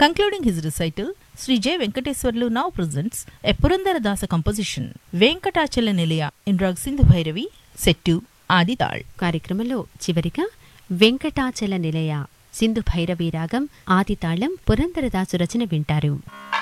Concluding his recital, Sri J. Venkateswarlu now presents a Purandaradasa composition, Venkatachala Nilaya in Rag Sindhu Bhairavi, set to Adi Tal. కార్యక్రమంలో చివరిగా వెంకటాచల నిలయ సింధు భైరవి రాగం ఆది తాళం పురందరదాసు రచన వింటారు.